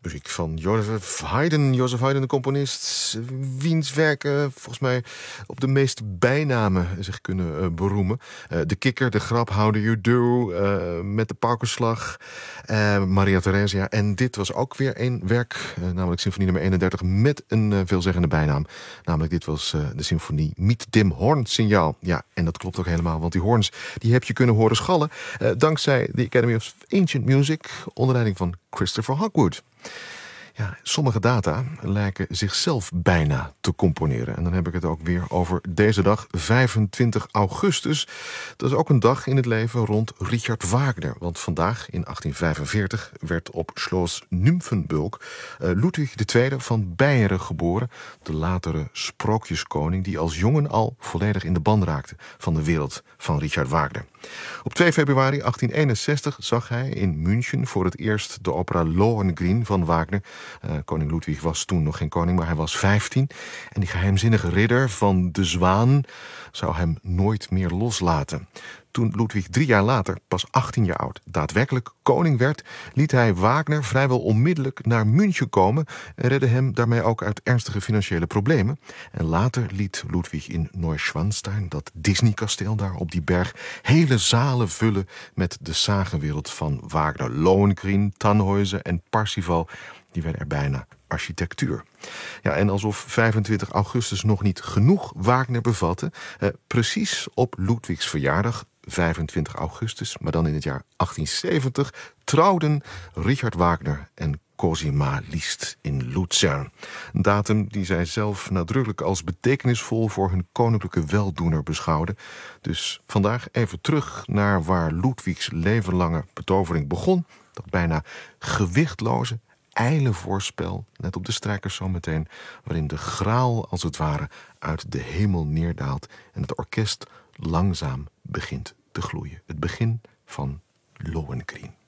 muziek van Joseph Haydn. Joseph Haydn, de componist, wiens werken volgens mij op de meeste bijnamen zich kunnen beroemen. De Kikker, de Grap, How Do You Do, met de Paukenslag, Maria Theresia. En dit was ook weer een werk, namelijk symfonie nummer 31, met een veelzeggende bijnaam. Namelijk dit was de symfonie Mit dem Hornsignaal. Ja, en dat klopt ook helemaal, want die hoorns die heb je kunnen horen schallen dankzij de Academy of Ancient Music onder leiding van Christopher Hogwood. Ja, sommige data lijken zichzelf bijna te componeren. En dan heb ik het ook weer over deze dag, 25 augustus. Dat is ook een dag in het leven rond Richard Wagner. Want vandaag, in 1845, werd op Schloss Nymphenburg Ludwig II van Beieren geboren. De latere sprookjeskoning die als jongen al volledig in de ban raakte van de wereld van Richard Wagner. Op 2 februari 1861 zag hij in München voor het eerst de opera Lohengrin van Wagner. Koning Ludwig was toen nog geen koning, maar hij was 15. En die geheimzinnige ridder van de Zwaan zou hem nooit meer loslaten. Toen Ludwig 3 jaar later, pas 18 jaar oud, daadwerkelijk koning werd, liet hij Wagner vrijwel onmiddellijk naar München komen en redde hem daarmee ook uit ernstige financiële problemen. En later liet Ludwig in Neuschwanstein, dat Disney-kasteel daar op die berg, hele zalen vullen met de sagenwereld van Wagner. Lohengrin, Tannhäuser en Parsifal, die werden er bijna architectuur. Ja, en alsof 25 augustus nog niet genoeg Wagner bevatte, precies op Ludwigs verjaardag, 25 augustus, maar dan in het jaar 1870, trouwden Richard Wagner en Cosima Liszt in Luzern. Een datum die zij zelf nadrukkelijk als betekenisvol voor hun koninklijke weldoener beschouwde. Dus vandaag even terug naar waar Ludwigs levenlange betovering begon. Dat bijna gewichtloze, ijle voorspel, net op de strijkers zometeen, waarin de graal als het ware uit de hemel neerdaalt en het orkest langzaam begint te gloeien. Het begin van Lohengrin.